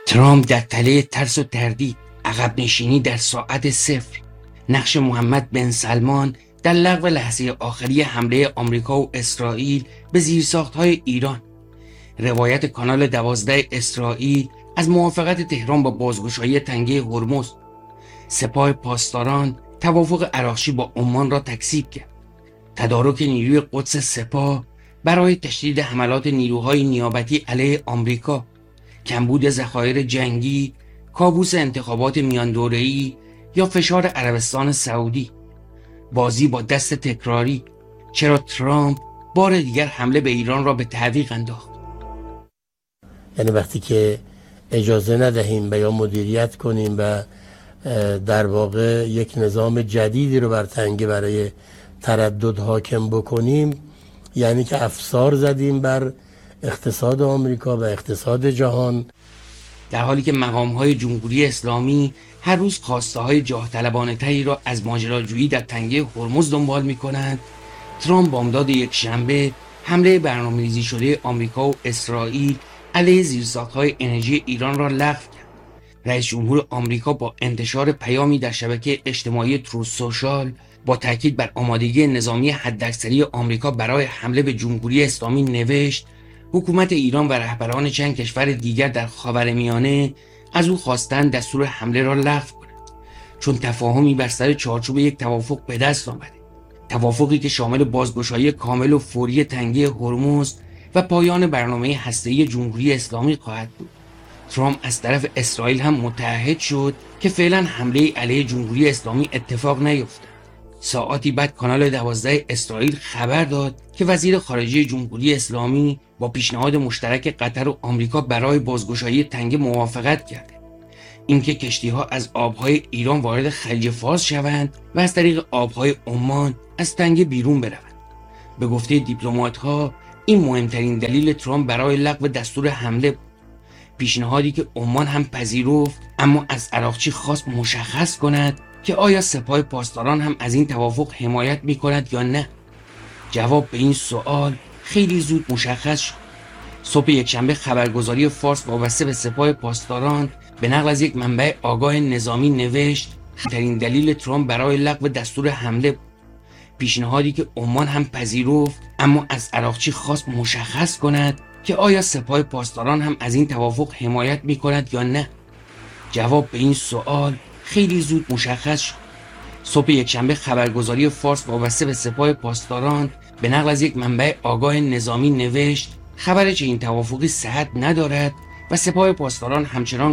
ترامپ در تله ترس و تردید، عقب نشینی در ساعت صفر، نقش محمد بن سلمان در لغو لحظه آخری حمله آمریکا و اسرائیل به زیرساخت‌های ایران، روایت کانال 12 اسرائیل از موافقت تهران با بازگشایی تنگه هرمز، سپاه پاسداران توافق عراقچی با عمان را تکذیب کرد، تدارک نیروی قدس سپاه برای تشدید حملات نیروهای نیابتی علیه آمریکا، کمبود ذخایر جنگی، کابوس انتخابات میان دوره‌ای یا فشار عربستان سعودی، بازی با دست تکراری. چرا ترامپ بار دیگر حمله به ایران را به تعویق انداخت؟ یعنی وقتی که اجازه ندهیم و یا مدیریت کنیم و در واقع یک نظام جدیدی رو بر تنگه برای تردد حاکم بکنیم، یعنی که افسار زدیم بر اقتصاد آمریکا و اقتصاد جهان. در حالی که مقام‌های جمهوری اسلامی هر روز خواسته‌های جاه طلبانه تری را از ماجراجویی در تنگه هرمز دنبال می‌کنند، ترامپ بامداد یک شنبه حمله برنامه‌ریزی شده آمریکا و اسرائیل علیه زیرساخت‌های انرژی ایران را لغو کرد. رئیس جمهور آمریکا با انتشار پیامی در شبکه اجتماعی تروث سوشال با تاکید بر آمادگی نظامی حداکثری آمریکا برای حمله به جمهوری اسلامی نوشت حکومت ایران و رهبران چند کشور دیگر در خاورمیانه از او خواستند دستور حمله را لغو کند، چون تفاهمی بر سر چارچوب یک توافق به دست آمده، توافقی که شامل بازگشایی کامل و فوری تنگه هرمز و پایان برنامه هسته‌ای جمهوری اسلامی خواهد بود. ترامپ از طرف اسرائیل هم متعهد شد که فعلا حمله علیه جمهوری اسلامی اتفاق نیفتد. ساعاتی بعد کانال 12 اسرائیل خبر داد که وزیر خارجه جمهوری اسلامی با پیشنهاد مشترک قطر و آمریکا برای بازگشایی تنگه موافقت کرده. اینکه کشتی‌ها از آبهای ایران وارد خلیج فارس شوند و از طریق آبهای عمان از تنگه بیرون بروند. به گفته دیپلمات‌ها این مهمترین دلیل ترامپ برای لغو دستور حمله بود. پیشنهادی که عمان هم پذیرفت، اما از عراقچی خواست مشخص کند که آیا سپاه پاسداران هم از این توافق حمایت می کند یا نه. جواب به این سوال خیلی زود مشخص شد. صبح یکشنبه خبرگزاری فارس وابسته به سپاه پاسداران به نقل از یک منبع آگاه نظامی نوشت ترین دلیل ترامپ برای لغو دستور حمله بود. پیشنهادی که عمان هم پذیرفت، اما از عراقچی خواست مشخص کند که آیا سپاه پاسداران هم از این توافق حمایت می کند یا نه. جواب به این سوال خیلی زود مشخص شد. صبح یکشنبه خبرگزاری فارس وابسته به سپاه پاسداران به نقل از یک منبع آگاه نظامی نوشت خبر چنین توافقی صحت ندارد و سپاه پاسداران همچنان